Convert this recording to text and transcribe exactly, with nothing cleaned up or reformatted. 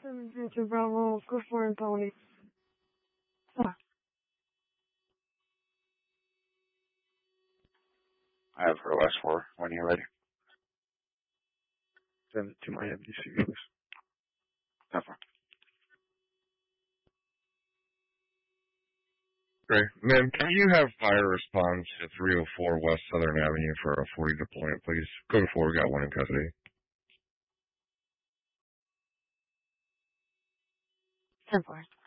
seven Victor Bravo, go for it, Tony. Ah, I have her last four when you're ready. Send it to my M D C, please. That one. Great. Ma'am, can you have fire response to three oh four West Southern Avenue for a forty deployment, please? Code four, we got one in custody. ten four.